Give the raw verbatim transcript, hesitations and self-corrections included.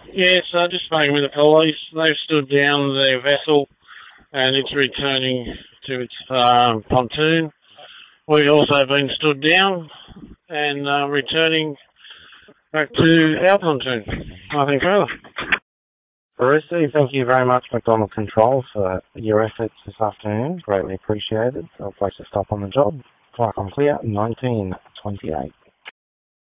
Yes, uh, just speaking with the police. They've stood down their vessel and it's returning to its um, pontoon. We've also been stood down and uh, returning back to our pontoon. Nothing further. Barista, thank you very much, McDonald Control, for your efforts this afternoon. Greatly appreciated. I'll place a stop on the job. Clock on clear, nineteen twenty-eight.